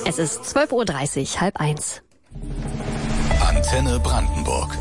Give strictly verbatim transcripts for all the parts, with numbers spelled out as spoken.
Es ist zwölf Uhr dreißig, halb eins. Antenne Brandenburg.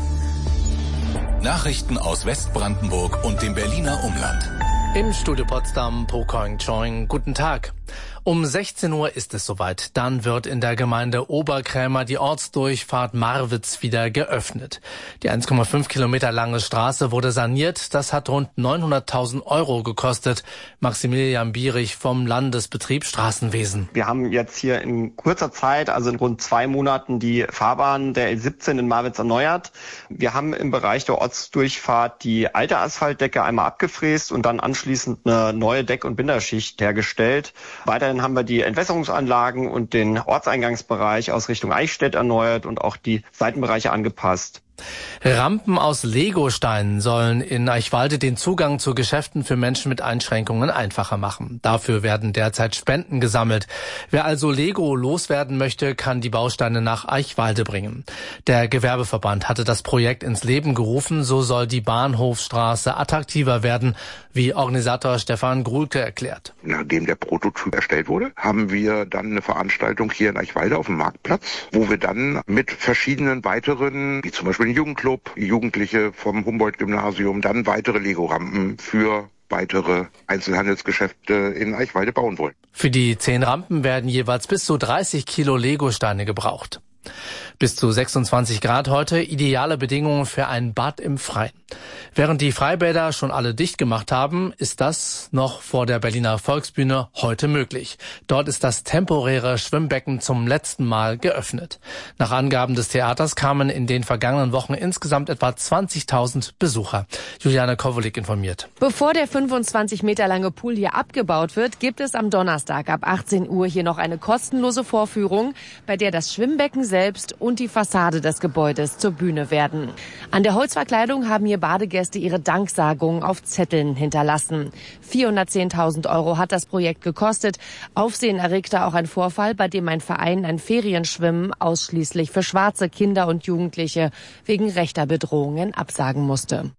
Nachrichten aus Westbrandenburg und dem Berliner Umland. Im Studio Potsdam, Po Koing Choing, guten Tag. Um sechzehn Uhr ist es soweit. Dann wird in der Gemeinde Oberkrämer die Ortsdurchfahrt Marwitz wieder geöffnet. Die eins Komma fünf Kilometer lange Straße wurde saniert. Das hat rund neunhunderttausend Euro gekostet. Maximilian Bierich vom Landesbetrieb Straßenwesen. Wir haben jetzt hier in kurzer Zeit, also in rund zwei Monaten, die Fahrbahn der L siebzehn in Marwitz erneuert. Wir haben im Bereich der Ortsdurchfahrt die alte Asphaltdecke einmal abgefräst und dann anschließend eine neue Deck- und Binderschicht hergestellt. Weiterhin haben wir die Entwässerungsanlagen und den Ortseingangsbereich aus Richtung Eichstätt erneuert und auch die Seitenbereiche angepasst. Rampen aus Legosteinen sollen in Eichwalde den Zugang zu Geschäften für Menschen mit Einschränkungen einfacher machen. Dafür werden derzeit Spenden gesammelt. Wer also Lego loswerden möchte, kann die Bausteine nach Eichwalde bringen. Der Gewerbeverband hatte das Projekt ins Leben gerufen. So soll die Bahnhofstraße attraktiver werden, wie Organisator Stefan Gruhlke erklärt. Nachdem der Prototyp erstellt wurde, haben wir dann eine Veranstaltung hier in Eichwalde auf dem Marktplatz, wo wir dann mit verschiedenen weiteren, wie zum Beispiel den Jugendclub, Jugendliche vom Humboldt-Gymnasium, dann weitere Lego-Rampen für weitere Einzelhandelsgeschäfte in Eichwalde bauen wollen. Für die zehn Rampen werden jeweils bis zu dreißig Kilo Legosteine gebraucht. Bis zu sechsundzwanzig Grad heute, ideale Bedingungen für ein Bad im Freien. Während die Freibäder schon alle dicht gemacht haben, ist das noch vor der Berliner Volksbühne heute möglich. Dort ist das temporäre Schwimmbecken zum letzten Mal geöffnet. Nach Angaben des Theaters kamen in den vergangenen Wochen insgesamt etwa zwanzigtausend Besucher. Juliane Kowolik informiert. Bevor der fünfundzwanzig Meter lange Pool hier abgebaut wird, gibt es am Donnerstag ab achtzehn Uhr hier noch eine kostenlose Vorführung, bei der das Schwimmbecken selbst und die Fassade des Gebäudes zur Bühne werden. An der Holzverkleidung haben hier Badegäste ihre Danksagung auf Zetteln hinterlassen. vierhundertzehntausend Euro hat das Projekt gekostet. Aufsehen erregte auch ein Vorfall, bei dem ein Verein ein Ferienschwimmen ausschließlich für schwarze Kinder und Jugendliche wegen rechter Bedrohungen absagen musste.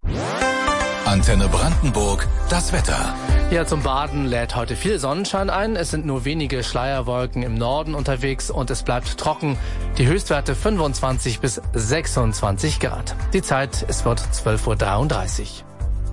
Antenne Brandenburg, das Wetter. Ja, zum Baden lädt heute viel Sonnenschein ein. Es sind nur wenige Schleierwolken im Norden unterwegs und es bleibt trocken. Die Höchstwerte fünfundzwanzig bis sechsundzwanzig Grad. Die Zeit, es wird zwölf Uhr dreiunddreißig.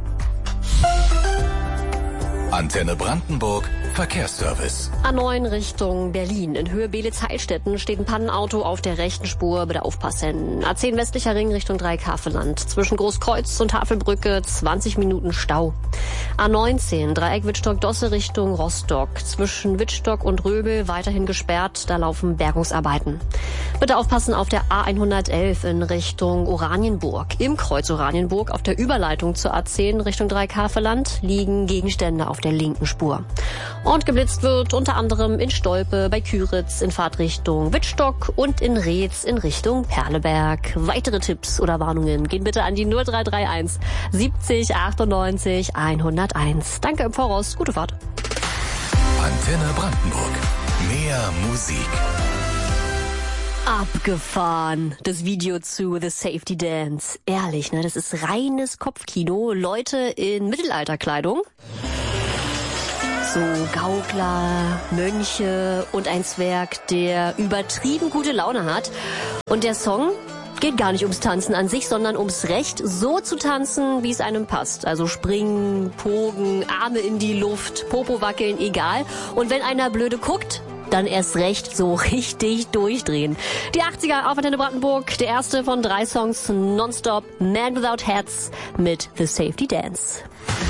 Antenne Brandenburg, Verkehrsservice. A neun Richtung Berlin. In Höhe Beelitz-Heilstätten steht ein Pannenauto auf der rechten Spur. Bitte aufpassen. A zehn westlicher Ring Richtung Dreieckhaveland. Zwischen Großkreuz und Tafelbrücke zwanzig Minuten Stau. A neunzehn Dreieck Wittstock-Dosse Richtung Rostock. Zwischen Wittstock und Röbel weiterhin gesperrt. Da laufen Bergungsarbeiten. Bitte aufpassen auf der A hundertelf in Richtung Oranienburg. Im Kreuz Oranienburg auf der Überleitung zur A zehn Richtung Dreieckhaveland liegen Gegenstände auf der linken Spur. Und geblitzt wird unter anderem in Stolpe, bei Küritz in Fahrtrichtung Wittstock und in Reetz in Richtung Perleberg. Weitere Tipps oder Warnungen gehen bitte an die null drei drei eins siebzig achtundneunzig hunderteins. Danke im Voraus, gute Fahrt. Antenne Brandenburg. Mehr Musik. Abgefahren. Das Video zu The Safety Dance. Ehrlich, ne? Das ist reines Kopfkino. Leute in Mittelalterkleidung. So Gaukler, Mönche und ein Zwerg, der übertrieben gute Laune hat. Und der Song geht gar nicht ums Tanzen an sich, sondern ums Recht, so zu tanzen, wie es einem passt. Also springen, pogen, Arme in die Luft, Popo wackeln, egal. Und wenn einer blöde guckt, dann erst recht so richtig durchdrehen. Die achtziger auf Antenne Brandenburg, der erste von drei Songs nonstop, Man Without Hats mit The Safety Dance.